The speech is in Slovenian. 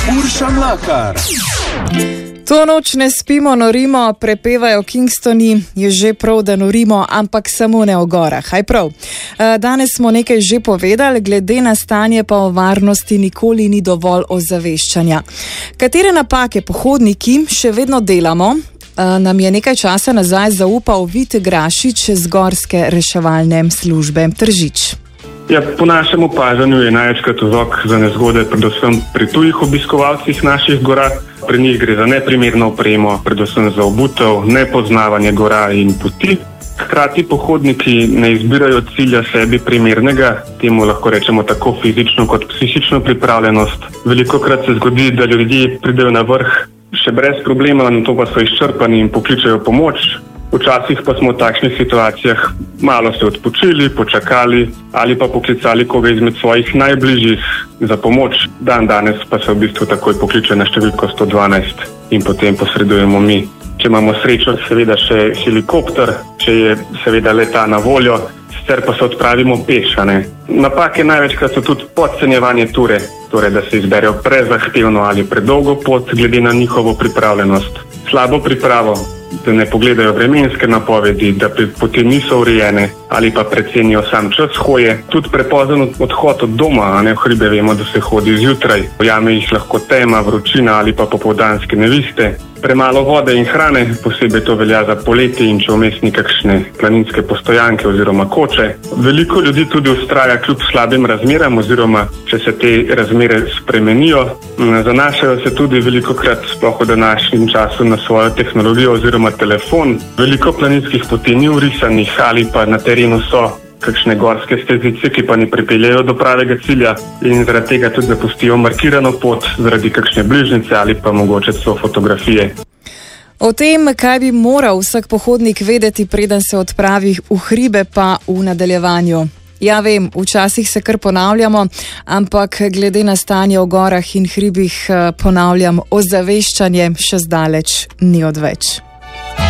Urša Mlakar. To noč ne spimo, norimo, prepevajo Kingstoni, je že prav, da norimo, ampak samo ne o gorah, aj prav. Danes smo nekaj že povedali, glede na stanje pa o varnosti nikoli ni dovolj ozaveščanja. Katere napake pohodniki še vedno delamo, nam je nekaj časa nazaj zaupal Vid Grašič z Gorske reševalne službe Tržič. Ja, po našem opažanju je največkrat vzrok za nezgode predvsem pri tujih obiskovalcih naših gora. Pri njih gre za neprimerno opremo, predvsem za obutev, nepoznavanje gora in poti. Hkrati pohodniki ne izbirajo cilja sebi primernega, temu lahko rečemo tako fizično kot psihično pripravljenost. Velikokrat se zgodi, da ljudje pridejo na vrh še brez problema, na to pa so izčrpani in pokličejo pomoč. Včasih pa smo v takšnih situacijah malo se odpočili, počakali ali pa poklicali koga izmed svojih najbližjih za pomoč. Danes pa se v bistvu takoj pokliče na številko 112 in potem posredujemo mi. Če imamo srečo, seveda še helikopter, če je seveda leta na voljo, sicer pa se odpravimo peš. Napake največkrat so tudi podcenjevanje ture, torej da se izberejo prezahtevno ali predolgo pot glede na njihovo pripravljenost. Slabo pripravo, da ne pogledajo vremenske napovedi, da poti niso urejene ali pa precenijo sam čas hoje. Tudi prepozen odhod od doma, v hribe vemo, da se hodi zjutraj. Ujame jih lahko tema, vročina ali pa popoldanske nevihte. Premalo vode in hrane, posebej to velja za poletje in če vmes ni kakšne planinske postojanke oziroma koče. Veliko ljudi tudi vztraja kljub slabim razmeram oziroma če se te razmere spremenijo. Zanašajo se tudi velikokrat, sploh v današnjem času, na svojo tehnologijo oziroma telefon. Veliko planinskih poti ni vrisanih ali pa na terenu so kakšne gorske stezice, ki pa ne pripeljejo do pravega cilja in zaradi tega tudi zapustijo markirano pot zaradi kakšne bližnjice ali pa mogoče so fotografije. O tem, kaj bi moral vsak pohodnik vedeti, preden se odpravi v hribe, pa v nadaljevanju. Ja, vem, včasih se kar ponavljamo, ampak glede na stanje v gorah in hribih ponavljam, ozaveščanje še zdaleč ni odveč.